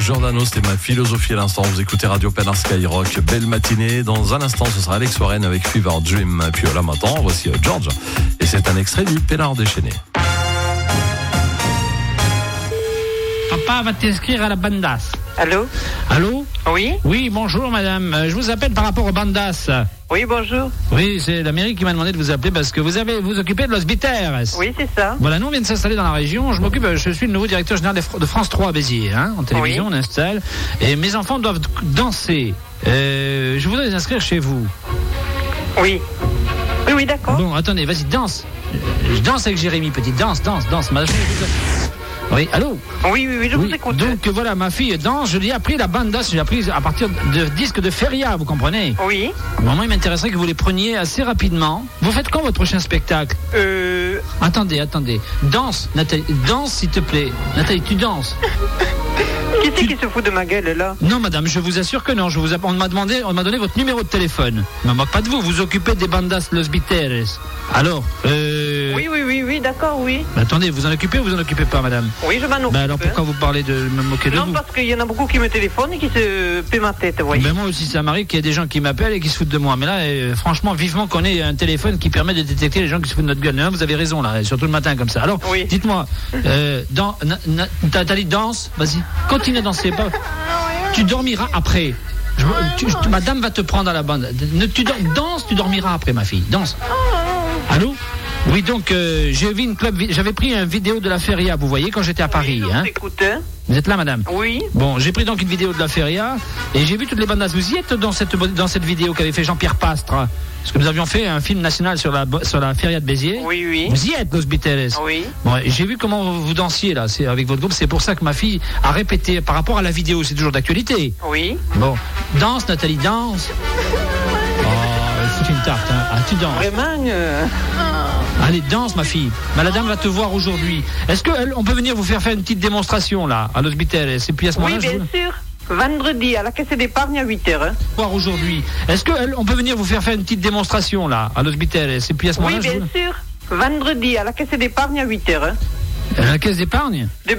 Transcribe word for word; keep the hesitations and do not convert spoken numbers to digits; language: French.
Giordano, c'était ma philosophie à l'instant. Vous écoutez Radio Pénard Skyrock. Belle matinée. Dans un instant, ce sera Alex Warren avec Fever Dream. Puis là maintenant, voici George. Et c'est un extrait du Pénard déchaîné. Papa va t'inscrire à la bandas. Allô? Allô? Oui? Oui, bonjour madame. Euh, Je vous appelle par rapport aux bandas. Oui, bonjour. Oui, c'est la mairie qui m'a demandé de vous appeler parce que vous avez vous occupez de Los Biteres. Oui, c'est ça. Voilà, nous on vient de s'installer dans la région. Je m'occupe, je suis le nouveau directeur général de France trois à Béziers, hein, en télévision, Oui. on installe. Et mes enfants doivent danser. Euh, je voudrais les inscrire chez vous. Oui. Oui, oui, d'accord. Bon, attendez, vas-y, danse. Je danse avec Jérémy, petit. Danse, danse, danse. Madame- Oui, allô? Oui, oui, oui, je Oui, vous écoute. donc voilà, ma fille danse, je lui ai appris la bande danse, je l'ai appris à partir de disques de Feria, vous comprenez? Oui. Bon, moi, il m'intéresserait que vous les preniez assez rapidement. Vous faites quand votre prochain spectacle? Euh... Attendez, attendez. Danse, Nathalie, danse s'il te plaît. Nathalie, tu danses. Qui c'est qui se fout de ma gueule, là? Non, madame, je vous assure que non. Je vous app- on m'a demandé, on m'a donné votre numéro de téléphone. Je me moque pas de vous, vous occupez des bandas Los Biteres. Alors, euh... Oui, oui, oui, oui, d'accord, oui. bah, attendez, vous en occupez ou vous en occupez pas, madame? Oui, je m'en occupe. Bah alors pourquoi vous parlez de me moquer de Non, vous? parce qu'il y en a beaucoup qui me téléphonent et qui se paient ma tête, vous voyez. Ben moi aussi ça m'arrive qu'il y a des gens qui m'appellent et qui se foutent de moi. Mais là, euh, franchement, vivement qu'on ait un téléphone qui permet de détecter les gens qui se foutent de notre gueule. Hein, vous avez raison là, surtout le matin comme ça. Alors, Oui. dites-moi, euh, dans, na- na- t'as t'as dit danse, vas-y, continue à danser. Pas, tu dormiras après. Je- tu- tu- madame va te prendre à la bande. Ne, tu dors- danse, tu dormiras après, ma fille. Danse. Allô? Oui, donc euh, j'ai vu une club. vi- J'avais pris une vidéo de la Feria, vous voyez, quand j'étais à Paris. Oui, je Hein. vous écoute, hein. Vous êtes là, madame? Oui. Bon, j'ai pris donc une vidéo de la Feria et j'ai vu toutes les bandas. Vous y êtes dans cette, dans cette vidéo qu'avait fait Jean-Pierre Pastre, hein, parce que nous avions fait un film national sur la, sur la Feria de Béziers. Oui, oui. Vous y êtes, Los Biteres. Oui. Bon, et j'ai vu comment vous dansiez là, c'est avec votre groupe. C'est pour ça que ma fille a répété par rapport à la vidéo. C'est toujours d'actualité. Oui. Bon, danse, Nathalie, danse. Oh, c'est une tarte. Hein. Ah, tu danses. Vraiment, euh... Allez, danse, ma fille. Mais la dame va te voir aujourd'hui. Est-ce que elle- on peut venir vous faire faire une petite démonstration là, à Los Biteres? Et puis à ce Oui, moment-là, je bien vous... sûr. Vendredi, à la caisse d'épargne à huit heures. Hein. voir aujourd'hui. Est-ce que elle- on peut venir vous faire faire une petite démonstration là, à Los Biteres? Et puis à ce Oui, moment-là, je bien vous... sûr. Vendredi, à la caisse d'épargne à huit heures. Hein. À la caisse d'épargne. De